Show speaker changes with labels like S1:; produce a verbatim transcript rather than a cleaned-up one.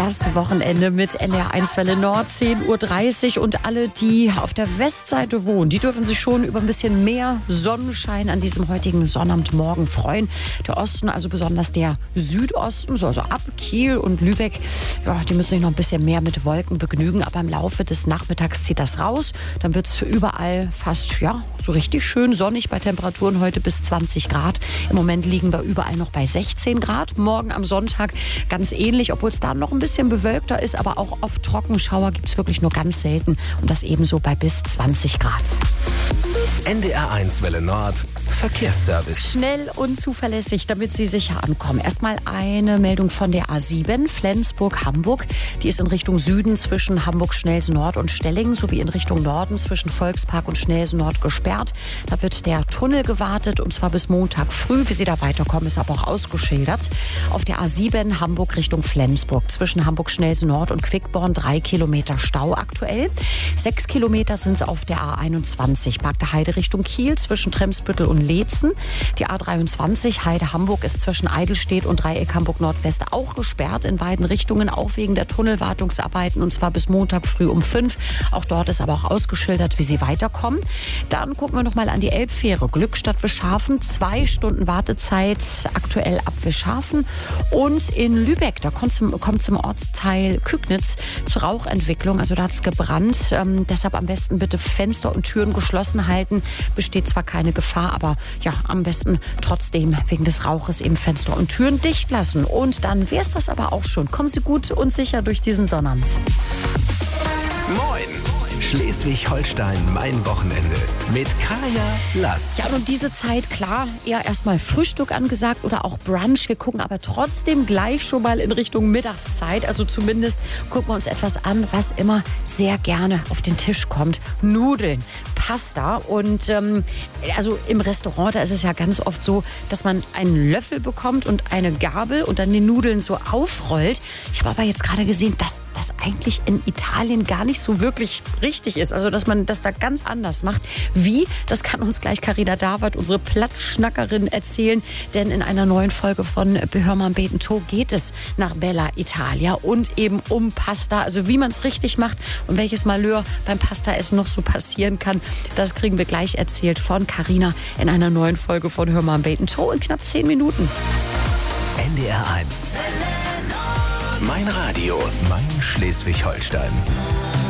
S1: Das Wochenende mit N D R eins Welle Nord, zehn Uhr dreißig. Und alle, die auf der Westseite wohnen, die dürfen sich schon über ein bisschen mehr Sonnenschein an diesem heutigen Sonnabendmorgen freuen. Der Osten, also besonders der Südosten, so also ab Kiel und Lübeck, ja, die müssen sich noch ein bisschen mehr mit Wolken begnügen. Aber im Laufe des Nachmittags zieht das raus. Dann wird es überall fast, ja, so richtig schön sonnig bei Temperaturen heute bis zwanzig Grad. Im Moment liegen wir überall noch bei sechzehn Grad. Morgen am Sonntag ganz ähnlich, obwohl es da noch ein bisschen bewölkter ist, aber auch oft Trockenschauer gibt es wirklich nur ganz selten und das ebenso bei bis zwanzig Grad.
S2: N D R eins Welle Nord Verkehrsservice.
S1: Schnell und zuverlässig, damit Sie sicher ankommen. Erstmal eine Meldung von der A sieben, Flensburg-Hamburg. Die ist in Richtung Süden zwischen Hamburg-Schnelsen-Nord und Stellingen sowie in Richtung Norden zwischen Volkspark und Schnelsen-Nord gesperrt. Da wird der Tunnel gewartet und zwar bis Montag früh. Wie Sie da weiterkommen, ist aber auch ausgeschildert. Auf der A sieben Hamburg Richtung Flensburg zwischen Hamburg-Schnelsen-Nord und Quickborn drei Kilometer Stau aktuell. Sechs Kilometer sind es auf der A einundzwanzig, Bagde Heide Richtung Kiel zwischen Tremsbüttel und Leetzen. Die A dreiundzwanzig Heide-Hamburg ist zwischen Eidelstedt und Dreieck Hamburg-Nordwest auch gesperrt in beiden Richtungen, auch wegen der Tunnelwartungsarbeiten und zwar bis Montag früh um fünf. Auch dort ist aber auch ausgeschildert, wie Sie weiterkommen. Dann gucken wir noch mal an die Elbfähre. Glückstadt Wischhafen, zwei Stunden Wartezeit aktuell ab Wischhafen. Und in Lübeck, da kommt zum, kommt zum Ortsteil Kügnitz zur Rauchentwicklung. Also da hat es gebrannt. Ähm, deshalb am besten bitte Fenster und Türen geschlossen halten. Besteht zwar keine Gefahr, aber ja, am besten trotzdem wegen des Rauches eben Fenster und Türen dicht lassen. Und dann wäre es das aber auch schon. Kommen Sie gut und sicher durch diesen Sonnabend.
S2: Moin! Schleswig-Holstein, mein Wochenende mit Kaya Lass.
S1: Ja, und diese Zeit, klar, eher erstmal Frühstück angesagt oder auch Brunch. Wir gucken aber trotzdem gleich schon mal in Richtung Mittagszeit. Also zumindest gucken wir uns etwas an, was immer sehr gerne auf den Tisch kommt. Nudeln, Pasta. Und ähm, also im Restaurant, da ist es ja ganz oft so, dass man einen Löffel bekommt und eine Gabel und dann die Nudeln so aufrollt. Ich habe aber jetzt gerade gesehen, dass das eigentlich in Italien gar nicht so wirklich richtig ist. Also, dass man das da ganz anders macht. Wie? Das kann uns gleich Carina Dawert, unsere Plattschnackerin, erzählen. Denn in einer neuen Folge von Hör mal beten to geht es nach Bella Italia und eben um Pasta. Also, wie man es richtig macht und welches Malheur beim Pastaessen noch so passieren kann, das kriegen wir gleich erzählt von Carina in einer neuen Folge von Hör mal beten to in knapp zehn Minuten.
S2: N D R eins. Mein Radio, mein Schleswig-Holstein.